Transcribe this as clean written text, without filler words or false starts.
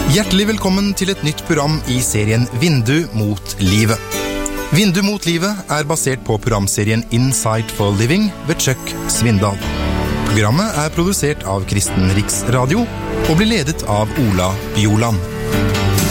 Hjertelig velkommen til et nytt program i serien Vindu mot livet. Vindu mot livet er basert på programserien Insight for Living ved Chuck Svindal. Programmet er produsert av Kristen Riksradio og blir ledet av Ola Bjoland.